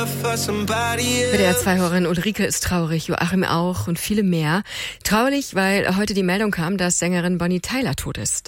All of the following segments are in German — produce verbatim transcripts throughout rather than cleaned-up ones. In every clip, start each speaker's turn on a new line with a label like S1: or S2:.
S1: W D R zwei-Hörerin Ulrike ist traurig, Joachim auch und viele mehr. Traurig, weil heute die Meldung kam, dass Sängerin Bonnie Tyler tot ist.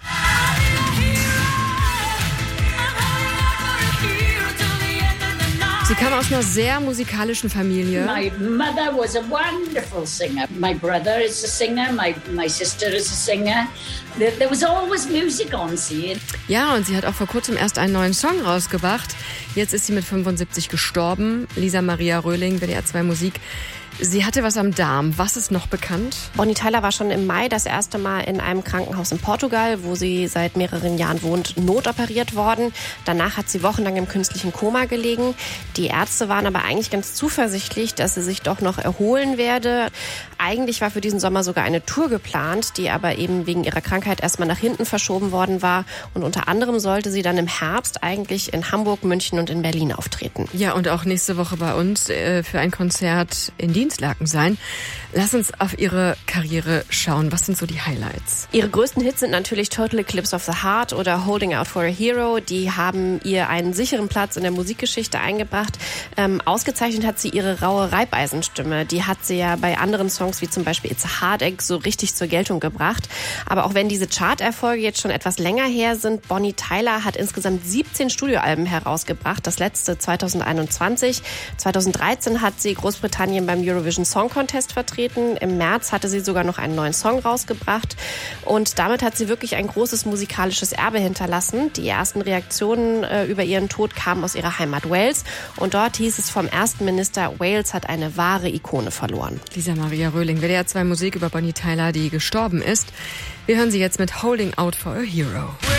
S1: Sie kam aus einer sehr musikalischen Familie.
S2: My mother was a wonderful singer. My brother is a singer. My, my sister is a singer. There, there was always music on, see.
S1: Ja, und sie hat auch vor kurzem erst einen neuen Song rausgebracht. Jetzt ist sie mit fünfundsiebzig gestorben. Lisa Maria Röhling, W D R zwei Musik. Sie hatte was am Darm. Was ist noch bekannt?
S3: Bonnie Tyler war schon im Mai das erste Mal in einem Krankenhaus in Portugal, wo sie seit mehreren Jahren wohnt, notoperiert worden. Danach hat sie wochenlang im künstlichen Koma gelegen. Die Ärzte waren aber eigentlich ganz zuversichtlich, dass sie sich doch noch erholen werde. Eigentlich war für diesen Sommer sogar eine Tour geplant, die aber eben wegen ihrer Krankheit erstmal nach hinten verschoben worden war. Und unter anderem sollte sie dann im Herbst eigentlich in Hamburg, München und in Berlin auftreten.
S1: Ja, und auch nächste Woche bei uns äh, für ein Konzert in Dienstlaken sein. Lass uns auf ihre Karriere schauen. Was sind so die Highlights?
S3: Ihre größten Hits sind natürlich Total Eclipse of the Heart oder Holding Out for a Hero. Die haben ihr einen sicheren Platz in der Musikgeschichte eingebracht. Ähm, ausgezeichnet hat sie ihre raue Reibeisenstimme. Die hat sie ja bei anderen Songs wie zum Beispiel It's a Heartache so richtig zur Geltung gebracht. Aber auch wenn diese Charterfolge jetzt schon etwas länger her sind, Bonnie Tyler hat insgesamt siebzehn Studioalben herausgebracht. Das letzte zweitausendeinundzwanzig. zweitausenddreizehn hat sie Großbritannien beim Eurovision Song Contest vertreten. Im März hatte sie sogar noch einen neuen Song rausgebracht. Und damit hat sie wirklich ein großes musikalisches Erbe hinterlassen. Die ersten Reaktionen äh, über ihren Tod kamen aus ihrer Heimat Wales. Und dort hieß es vom ersten Minister, Wales hat eine wahre Ikone verloren.
S1: Lisa Maria Röhling, W D R zwei Musik über Bonnie Tyler, die gestorben ist. Wir hören sie jetzt mit Holding Out for a Hero.